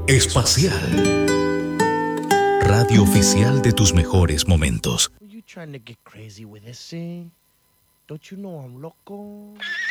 Espacial. Radio oficial de tus mejores momentos. Are you trying to get crazy with this thing? Don't you know I'm loco?